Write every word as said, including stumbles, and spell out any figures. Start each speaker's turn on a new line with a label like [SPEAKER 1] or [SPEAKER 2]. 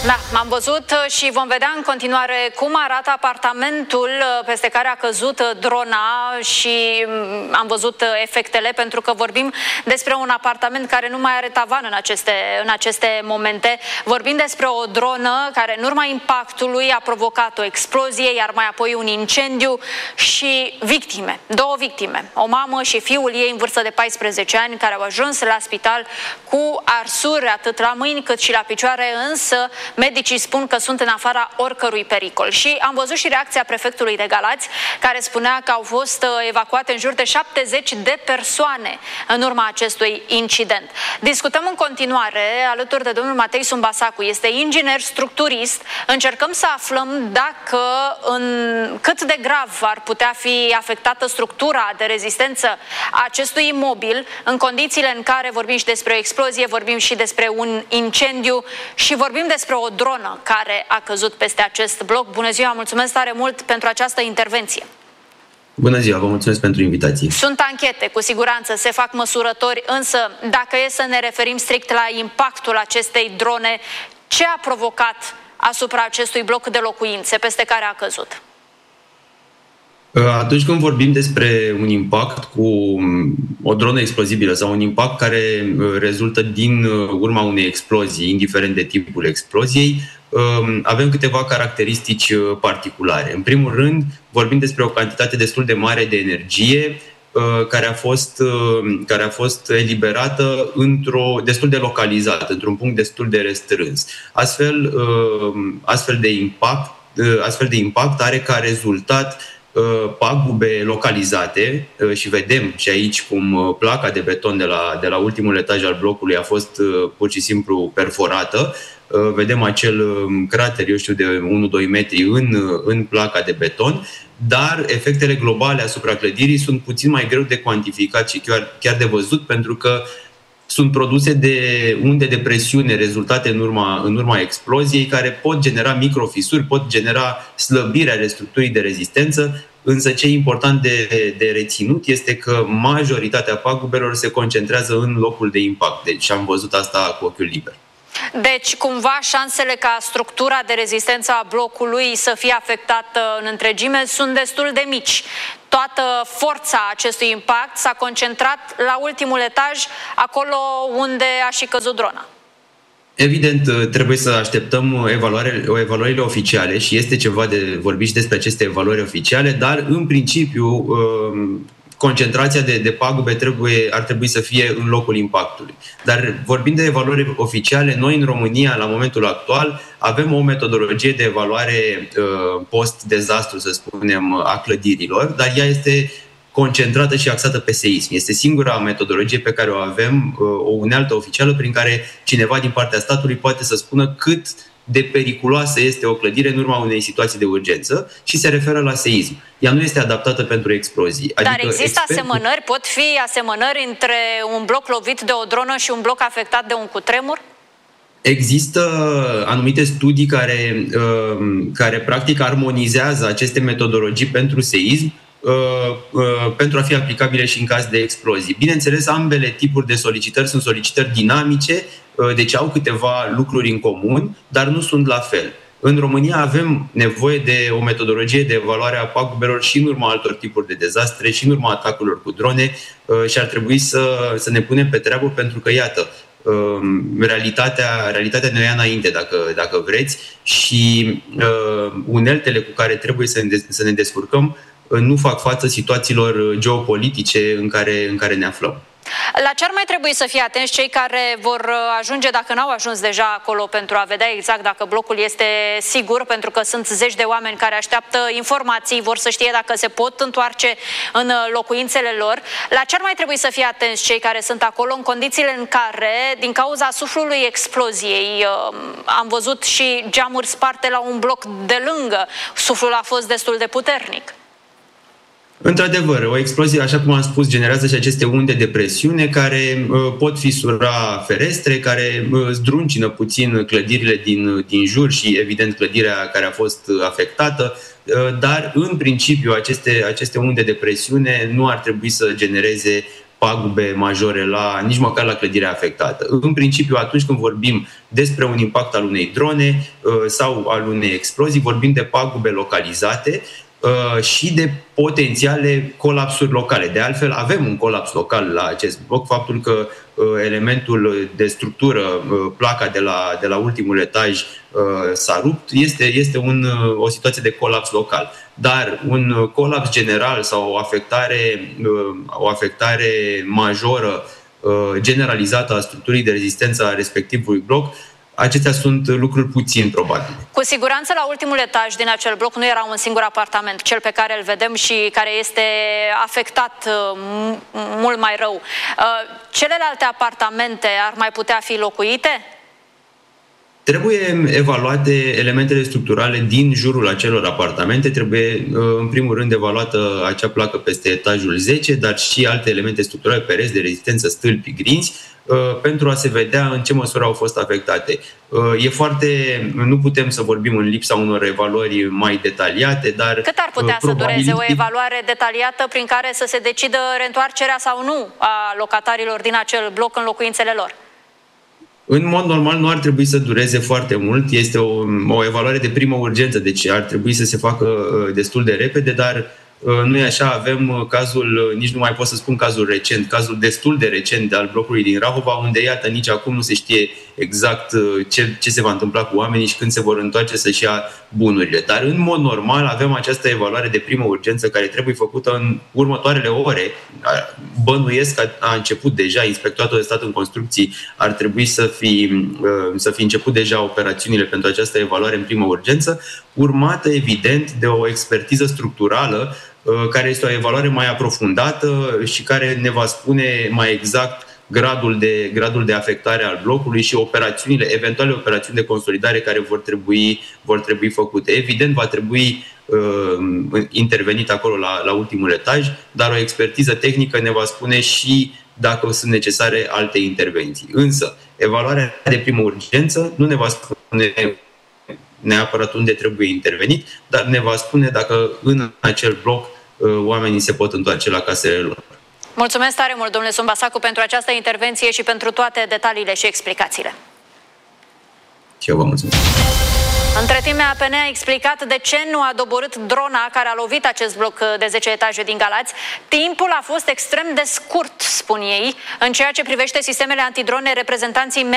[SPEAKER 1] Da, am văzut și vom vedea în continuare cum arată apartamentul peste care a căzut drona și am văzut efectele, pentru că vorbim despre un apartament care nu mai are tavan în aceste, în aceste momente. Vorbim despre o dronă care în urma impactului a provocat o explozie, iar mai apoi un incendiu și victime, două victime, o mamă și fiul ei în vârstă de paisprezece ani care au ajuns la spital cu arsuri atât la mâini cât și la picioare, însă medicii spun că sunt în afara oricărui pericol. Și am văzut și reacția prefectului de Galați, care spunea că au fost evacuate în jur de șaptezeci de persoane în urma acestui incident. Discutăm în continuare alături de domnul Matei Sumbasacu, este inginer structurist. Încercăm să aflăm dacă în cât de grav ar putea fi afectată structura de rezistență a acestui imobil în condițiile în care vorbim și despre o explozie, vorbim și despre un incendiu și vorbim despre o dronă care a căzut peste acest bloc. Bună ziua, mulțumesc tare mult pentru această intervenție.
[SPEAKER 2] Bună ziua, vă mulțumesc pentru invitație.
[SPEAKER 1] Sunt anchete, cu siguranță, se fac măsurători, însă dacă e să ne referim strict la impactul acestei drone, ce a provocat asupra acestui bloc de locuințe peste care a căzut?
[SPEAKER 2] Atunci când vorbim despre un impact cu o dronă explozibilă sau un impact care rezultă din urma unei explozii, indiferent de tipul exploziei, avem câteva caracteristici particulare. În primul rând, vorbim despre o cantitate destul de mare de energie care a fost, care a fost eliberată într-o, destul de localizată, într-un punct destul de restrâns. Astfel, astfel, de impact, astfel de impact are ca rezultat pagube localizate și vedem și aici cum placa de beton de la, de la ultimul etaj al blocului a fost pur și simplu perforată. Vedem acel crater, eu știu, de unu doi metri în, în placa de beton, dar efectele globale asupra clădirii sunt puțin mai greu de cuantificat și chiar, chiar de văzut, pentru că sunt produse de unde de presiune rezultate în urma, în urma exploziei, care pot genera microfisuri, pot genera slăbirea restructurii de rezistență, însă ce e important de, de reținut este că majoritatea pagubelor se concentrează în locul de impact. Deci am văzut asta cu ochiul liber.
[SPEAKER 1] Deci, cumva, șansele ca structura de rezistență a blocului să fie afectată în întregime sunt destul de mici. Toată forța acestui impact s-a concentrat la ultimul etaj, acolo unde a și căzut drona.
[SPEAKER 2] Evident, trebuie să așteptăm evaluare, evaluările oficiale și este ceva de vorbit și despre aceste evaluări oficiale, dar, în principiu, concentrația de, de pagube trebuie, ar trebui să fie în locul impactului. Dar vorbind de evaluări oficiale, noi în România, la momentul actual, avem o metodologie de evaluare uh, post-dezastru, să spunem, a clădirilor, dar ea este concentrată și axată pe seism. Este singura metodologie pe care o avem, uh, o unealtă oficială, prin care cineva din partea statului poate să spună cât de periculoasă este o clădire în urma unei situații de urgență și se referă la seism. Ea nu este adaptată pentru explozii.
[SPEAKER 1] Dar
[SPEAKER 2] adică
[SPEAKER 1] există
[SPEAKER 2] expertul... asemănări?
[SPEAKER 1] Pot fi asemănări între un bloc lovit de o dronă și un bloc afectat de un cutremur?
[SPEAKER 2] Există anumite studii care, care practic armonizează aceste metodologii pentru seism, pentru a fi aplicabile și în caz de explozii. Bineînțeles, ambele tipuri de solicitări sunt solicitări dinamice, deci au câteva lucruri în comun, dar nu sunt la fel. În România avem nevoie de o metodologie de evaluare a pagubelor și în urma altor tipuri de dezastre, și în urma atacurilor cu drone și ar trebui să, să ne punem pe treabă, pentru că, iată, realitatea, realitatea ne ia înainte, dacă, dacă vreți, și uh, uneltele cu care trebuie să ne, să ne descurcăm nu fac față situațiilor geopolitice în care, în care ne aflăm.
[SPEAKER 1] La ce ar mai trebui să fie atenți cei care vor ajunge, dacă n-au ajuns deja acolo, pentru a vedea exact dacă blocul este sigur, pentru că sunt zeci de oameni care așteaptă informații, vor să știe dacă se pot întoarce în locuințele lor. La ce ar mai trebui să fie atenți cei care sunt acolo în condițiile în care, din cauza suflului exploziei, am văzut și geamuri sparte la un bloc de lângă, suflul a fost destul de puternic?
[SPEAKER 2] Într-adevăr, o explozie, așa cum am spus, generează și aceste unde de presiune care uh, pot fisura ferestre, care uh, zdruncină puțin clădirile din, din jur și, evident, clădirea care a fost afectată, uh, dar, în principiu, aceste, aceste unde de presiune nu ar trebui să genereze pagube majore la, nici măcar la clădirea afectată. În principiu, atunci când vorbim despre un impact al unei drone sau al unei explozii, vorbim de pagube localizate și de potențiale colapsuri locale. De altfel, avem un colaps local la acest bloc. Faptul că elementul de structură, placa de la, de la ultimul etaj s-a rupt, este, este un, o situație de colaps local. Dar un colaps general sau o afectare, o afectare majoră generalizată a structurii de rezistență a respectivului bloc, acestea sunt lucruri puțin probabile.
[SPEAKER 1] Cu siguranță la ultimul etaj din acel bloc nu era un singur apartament, cel pe care îl vedem și care este afectat mult mai rău. Celelalte apartamente ar mai putea fi locuite?
[SPEAKER 2] Trebuie evaluate elementele structurale din jurul acelor apartamente. Trebuie, în primul rând, evaluată acea placă peste etajul zece, dar și alte elemente structurale, pereți de rezistență, stâlpi, grinzi, pentru a se vedea în ce măsură au fost afectate. E foarte, nu putem să vorbim în lipsa unor evaluări mai detaliate, dar...
[SPEAKER 1] Cât ar putea să dureze o evaluare detaliată prin care să se decidă reîntoarcerea sau nu a locatarilor din acel bloc în locuințele lor?
[SPEAKER 2] În mod normal nu ar trebui să dureze foarte mult, este o, o evaluare de primă urgență, deci ar trebui să se facă destul de repede, dar nu e așa, avem cazul, nici nu mai pot să spun cazul recent, cazul destul de recent al blocului din Rahova, unde, iată, nici acum nu se știe exact ce, ce se va întâmpla cu oamenii și când se vor întoarce să-și ia bunurile. Dar, în mod normal, avem această evaluare de primă urgență care trebuie făcută în următoarele ore. Bănuiesc că a început deja, Inspectoratul de Stat în Construcții ar trebui să fi, să fi început deja operațiunile pentru această evaluare în primă urgență, urmată, evident, de o expertiză structurală, care este o evaluare mai aprofundată și care ne va spune mai exact gradul de, gradul de afectare al blocului și operațiunile, eventuale operațiuni de consolidare care vor trebui, vor trebui făcute. Evident, va trebui uh, intervenit acolo la, la ultimul etaj, dar o expertiză tehnică ne va spune și dacă sunt necesare alte intervenții. Însă, evaluarea de primă urgență nu ne va spune neapărat unde trebuie intervenit, dar ne va spune dacă în acel bloc oamenii se pot întoarce la casele lor.
[SPEAKER 1] Mulțumesc tare mult, domnule Sumbasacu, pentru această intervenție și pentru toate detaliile și explicațiile.
[SPEAKER 2] Și eu vă mulțumesc.
[SPEAKER 1] Între timp, A P N a explicat de ce nu a doborât drona care a lovit acest bloc de zece etaje din Galați. Timpul a fost extrem de scurt, spun ei. În ceea ce privește sistemele antidrone, reprezentanții